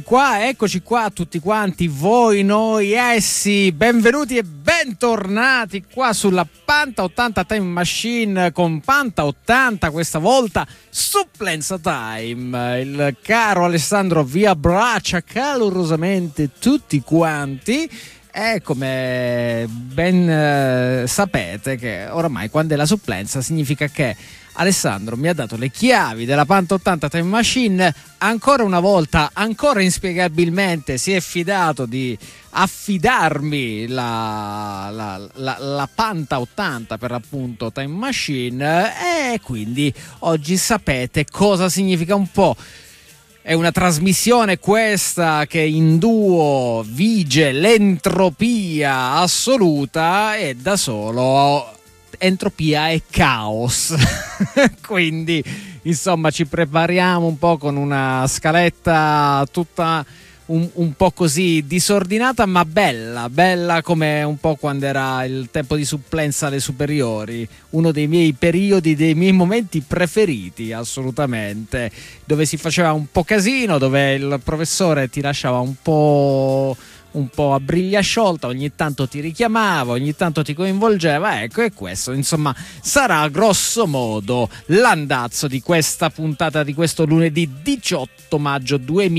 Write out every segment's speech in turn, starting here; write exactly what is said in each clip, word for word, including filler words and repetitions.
Qua, eccoci qua tutti quanti, voi, noi, essi, benvenuti e bentornati qua sulla Panta ottanta Time Machine con Panta ottanta, questa volta Supplenza Time. Il caro Alessandro vi abbraccia calorosamente tutti quanti. E come ben eh, sapete che oramai quando è la supplenza significa che Alessandro mi ha dato le chiavi della Panta ottanta Time Machine, ancora una volta, ancora inspiegabilmente si è fidato di affidarmi la, la, la, la Panta ottanta per l'appunto Time Machine, e quindi oggi sapete cosa significa un po'. È una trasmissione questa che in duo vige l'entropia assoluta e da solo entropia e caos. Quindi insomma ci prepariamo un po' con una scaletta tutta un, un po' così disordinata, ma bella, bella come un po' quando era il tempo di supplenza alle superiori, uno dei miei periodi, dei miei momenti preferiti assolutamente, dove si faceva un po' casino, dove il professore ti lasciava un po' un po' a briglia sciolta, ogni tanto ti richiamava, ogni tanto ti coinvolgeva, ecco, e questo insomma sarà grosso modo l'andazzo di questa puntata di questo lunedì diciotto maggio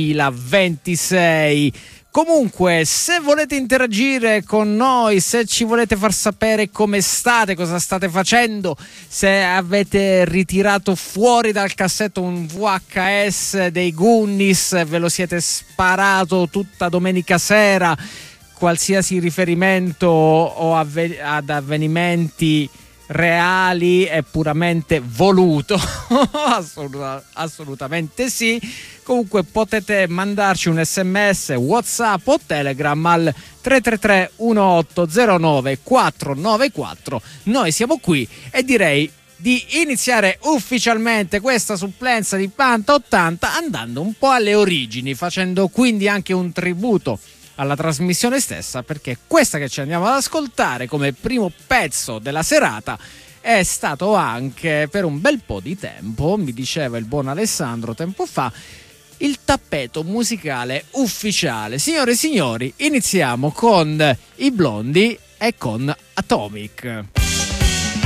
duemilaventisei. Comunque, se volete interagire con noi, se ci volete far sapere come state, cosa state facendo, se avete ritirato fuori dal cassetto un V H S dei Goonies, ve lo siete sparato tutta domenica sera, qualsiasi riferimento o avve- ad avvenimenti reali è puramente voluto. Assoluta- assolutamente sì. Comunque potete mandarci un sms, WhatsApp o Telegram al tre tre tre uno otto zero nove quattro nove quattro. Noi siamo qui e direi di iniziare ufficialmente questa supplenza di Panta ottanta andando un po' alle origini, facendo quindi anche un tributo alla trasmissione stessa, perché questa che ci andiamo ad ascoltare come primo pezzo della serata è stato anche per un bel po' di tempo, mi diceva il buon Alessandro tempo fa, il tappeto musicale ufficiale. Signore e signori, iniziamo con i Blondi e con Atomic.